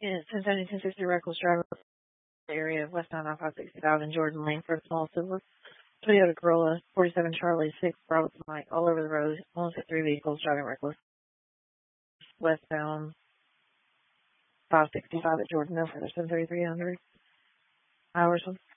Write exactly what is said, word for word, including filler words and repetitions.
Is ten seventy, ten sixty reckless driver area of westbound I five sixty-five in Jordan Lane for a small silver Toyota Corolla, forty-seven Charlie six Bravo Mike, all over the road. Almost at three vehicles driving reckless. Westbound five sixty-five at Jordan, no further, seven thirty-three hundred hours.